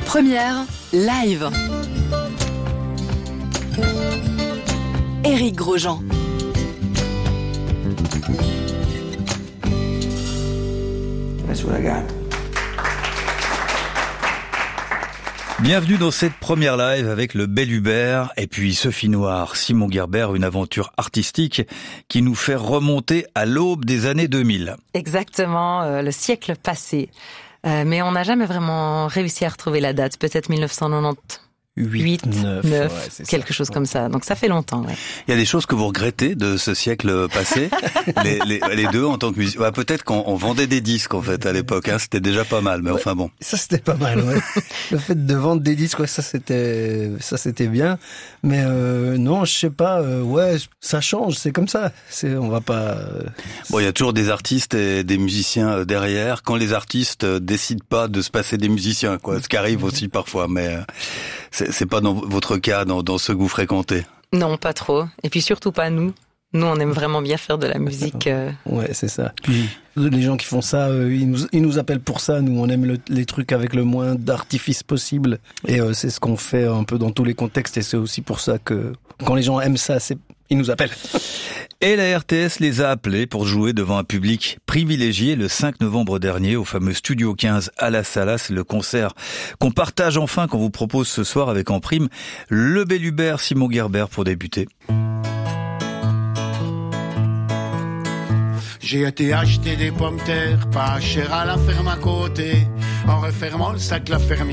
Première, live. Éric Grosjean. That's what I got. Bienvenue dans cette première live avec le Bel Hubert et puis Sophie Noir, Simon Guerbert, une aventure artistique qui nous fait remonter à l'aube des années 2000. Exactement, le siècle passé. Mais on n'a jamais vraiment réussi à retrouver la date, peut-être 1998. 9, ouais, quelque chose comme ça. Donc ça fait longtemps. Ouais. Il y a des choses que vous regrettez de ce siècle passé, les deux en tant que musiciens. Bah, peut-être qu'on vendait des disques en fait à l'époque, hein, c'était déjà pas mal, mais ouais, enfin bon. Ça c'était pas mal, ouais. Le fait de vendre des disques, ouais, ça c'était bien. Mais non, je sais pas, ouais, ça change, c'est comme ça. On va pas. Bon, il y a toujours des artistes et des musiciens derrière. Quand les artistes décident pas de se passer des musiciens, quoi, ce qui arrive aussi parfois, mais c'est pas dans votre cas, dans ceux que vous fréquentez. Non, pas trop. Et puis surtout pas nous. Nous, on aime vraiment bien faire de la musique. Ouais, c'est ça. Puis les gens qui font ça, ils nous appellent pour ça. Nous, on aime les trucs avec le moins d'artifice possible. Et c'est ce qu'on fait un peu dans tous les contextes. Et c'est aussi pour ça que quand les gens aiment ça, ils nous appellent. Et la RTS les a appelés pour jouer devant un public privilégié le 5 novembre dernier au fameux Studio 15 à la Sala. C'est le concert qu'on partage enfin, qu'on vous propose ce soir avec en prime le Bel Hubert, Simon Guerbert pour débuter. J'ai été acheter des pommes de terre, pas cher à la ferme à côté. En refermant le sac, la fermière